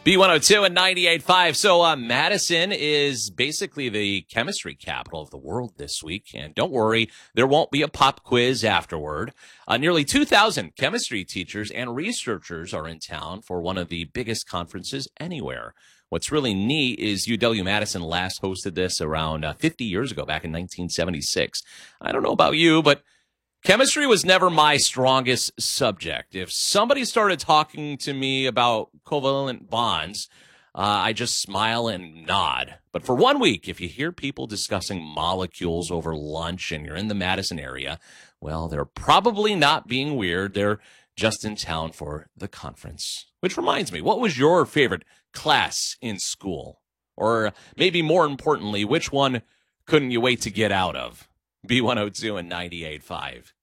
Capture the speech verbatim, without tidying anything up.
B one oh two and ninety-eight point five. So uh, Madison is basically the chemistry capital of the world this week. And don't worry, there won't be a pop quiz afterward. Uh, nearly two thousand chemistry teachers and researchers are in town for one of the biggest conferences anywhere. What's really neat is U W-Madison last hosted this around uh, fifty years ago, back in nineteen seventy-six. I don't know about you, but chemistry was never my strongest subject. If somebody started talking to me about covalent bonds, uh, I just smile and nod. But for one week, if you hear people discussing molecules over lunch and you're in the Madison area, well, they're probably not being weird. They're just in town for the conference. Which reminds me, what was your favorite class in school? Or maybe more importantly, which one couldn't you wait to get out of? B one oh two and ninety-eight point five.